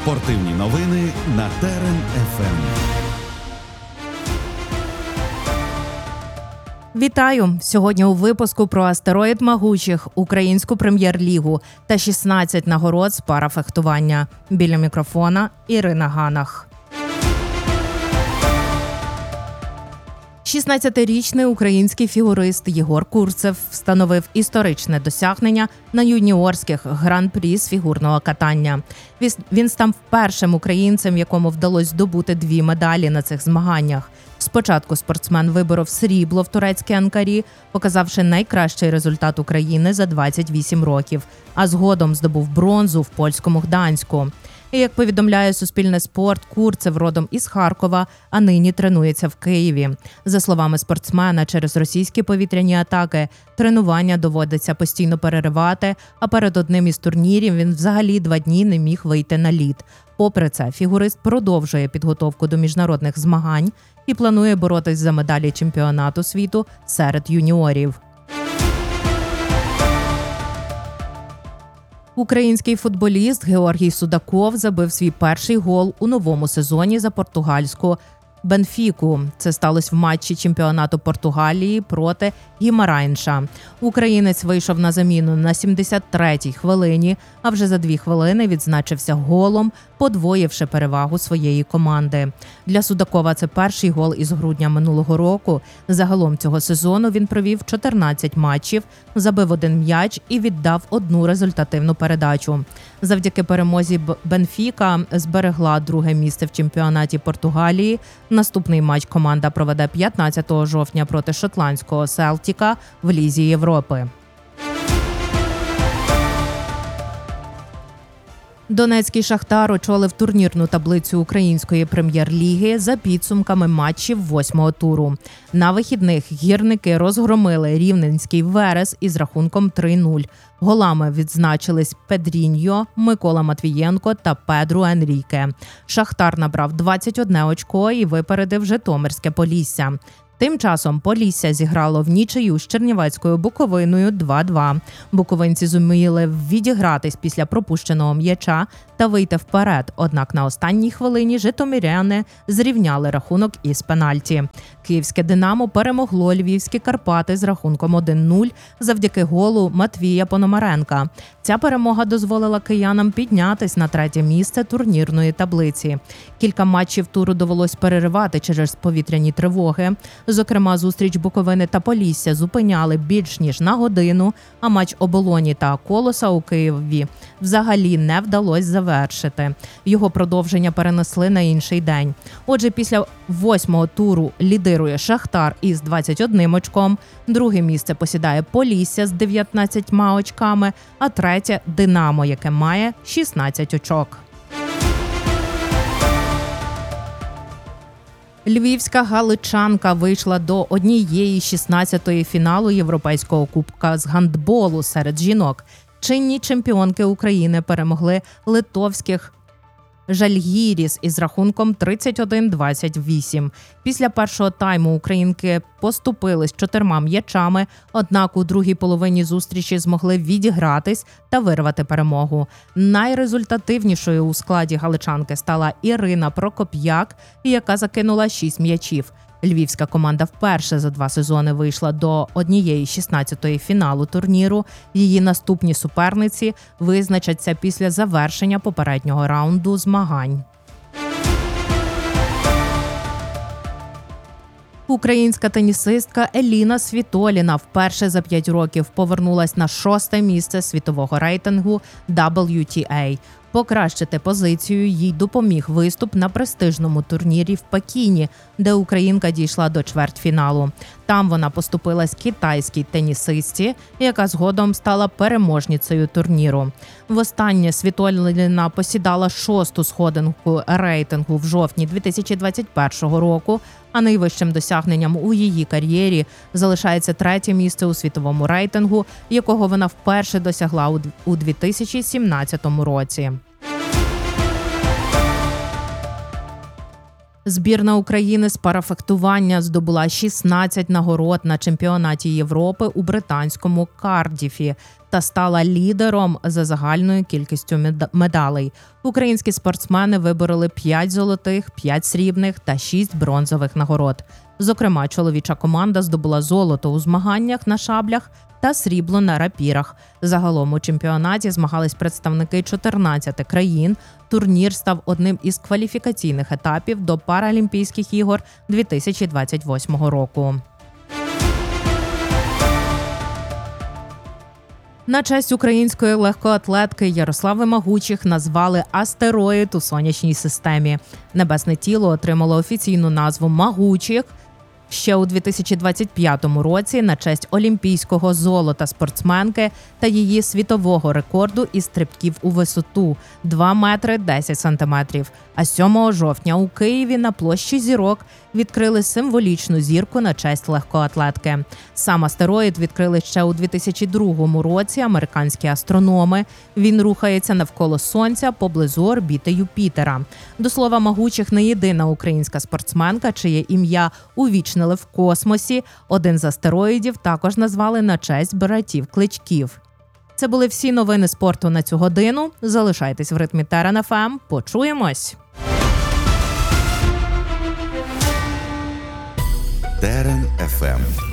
Спортивні новини на ТРН-ФМ. Вітаю! Сьогодні у випуску про астероїд могучих, українську прем'єр-лігу та 16 нагород з парафехтування. Біля мікрофона Ірина Ганах. 16-річний український фігурист Єгор Курцев встановив історичне досягнення на юніорських гран-прі з фігурного катання. Він став першим українцем, якому вдалося здобути 2 медалі на цих змаганнях. Спочатку спортсмен виборов срібло в турецькій Анкарі, показавши найкращий результат України за 28 років, а згодом здобув бронзу в польському Гданську. І, як повідомляє Суспільне спорт, Курцев родом із Харкова, а нині тренується в Києві. За словами спортсмена, через російські повітряні атаки тренування доводиться постійно переривати, а перед одним із турнірів він взагалі 2 дні не міг вийти на лід. Попри це, фігурист продовжує підготовку до міжнародних змагань і планує боротись за медалі чемпіонату світу серед юніорів. Український футболіст Георгій Судаков забив свій перший гол у новому сезоні за португальську Бенфіку. Це сталося в матчі чемпіонату Португалії проти Гімарайнша. Українець вийшов на заміну на 73-й хвилині, а вже за 2 хвилини відзначився голом, подвоївши перевагу своєї команди. Для Судакова це перший гол із грудня минулого року. Загалом цього сезону він провів 14 матчів, забив 1 м'яч і віддав 1 результативну передачу. Завдяки перемозі Бенфіка зберегла 2-ге місце в чемпіонаті Португалії. Наступний матч команда проведе 15 жовтня проти шотландського Селтіка в Лізі Європи. Донецький «Шахтар» очолив турнірну таблицю української прем'єр-ліги за підсумками матчів 8-го туру. На вихідних гірники розгромили рівненський «Верес» із рахунком 3-0. Голами відзначились Педріньо, Микола Матвієнко та Педру Енріке. «Шахтар» набрав 21 очко і випередив Житомирське Полісся. Тим часом Полісся зіграло в нічию з Чернівецькою Буковиною 2-2. Буковинці зуміли відігратись після пропущеного м'яча та вийти вперед, однак на останній хвилині житомиряни зрівняли рахунок із пенальті. Київське «Динамо» перемогло львівські «Карпати» з рахунком 1-0 завдяки голу Матвія Пономаренка. Ця перемога дозволила киянам піднятись на 3-те місце турнірної таблиці. Кілька матчів туру довелось переривати через повітряні тривоги. Зокрема, зустріч Буковини та Полісся зупиняли більш ніж на годину, а матч «Оболоні» та «Колоса» у Києві взагалі не вдалося завершити. Його продовження перенесли на інший день. Отже, після 8-го туру лідирує «Шахтар» із 21 очком, 2-ге місце посідає Полісся з 19 очками, а 3-те – «Динамо», яке має 16 очок. Львівська галичанка вийшла до 1/16 фіналу Європейського кубка з гандболу серед жінок. Чинні чемпіонки України перемогли литовських Жальгіріс із рахунком 31-28. Після першого тайму українки поступились 4 м'ячами, однак у другій половині зустрічі змогли відігратись та вирвати перемогу. Найрезультативнішою у складі галичанки стала Ірина Прокоп'як, яка закинула 6 м'ячів. Львівська команда вперше за 2 сезони вийшла до 1/16 фіналу турніру. Її наступні суперниці визначаться після завершення попереднього раунду змагань. Українська тенісистка Еліна Світоліна вперше за 5 років повернулась на 6-те місце світового рейтингу WTA. Покращити позицію їй допоміг виступ на престижному турнірі в Пекіні, де українка дійшла до чвертьфіналу. Там вона поступилась китайській тенісистці, яка згодом стала переможницею турніру. Востаннє Світоліна посідала 6-ту сходинку рейтингу в жовтні 2021 року, а найвищим досягненням у її кар'єрі залишається 3-те місце у світовому рейтингу, якого вона вперше досягла у 2017 році. Збірна України з парафехтування здобула 16 нагород на чемпіонаті Європи у британському Кардіфі та стала лідером за загальною кількістю медалей. Українські спортсмени вибороли 5 золотих, 5 срібних та 6 бронзових нагород. Зокрема, чоловіча команда здобула золото у змаганнях на шаблях та срібло на рапірах. Загалом у чемпіонаті змагались представники 14 країн. Турнір став одним із кваліфікаційних етапів до Паралімпійських ігор 2028 року. На честь української легкоатлетки Ярослави Магучих назвали астероїд у сонячній системі. Небесне тіло отримало офіційну назву Магучих ще у 2025 році на честь олімпійського золота спортсменки та її світового рекорду із стрибків у висоту – 2 метри 10 сантиметрів. А 7 жовтня у Києві на площі Зірок відкрили символічну зірку на честь легкоатлетки. Сам астероїд відкрили ще у 2002 році американські астрономи. Він рухається навколо Сонця поблизу орбіти Юпітера. До слова, Магучих не єдина українська спортсменка, чиє ім'я увічнили в космосі. Один з астероїдів також назвали на честь братів Кличків. Це були всі новини спорту на цю годину. Залишайтесь в ритмі Терен ФМ. Почуємось! Терен ФМ.